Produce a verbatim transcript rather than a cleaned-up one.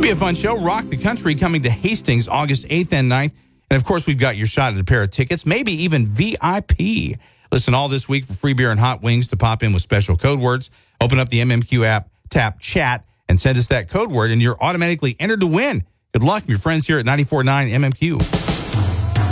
Be a fun show. Rock the Country coming to Hastings August eighth and ninth. And, of course, we've got your shot at a pair of tickets, maybe even V I P. Listen all this week for free beer and hot wings to pop in with special code words. Open up the M M Q app, tap chat, and send us that code word, and you're automatically entered to win. Good luck from your friends here at ninety-four point nine M M Q.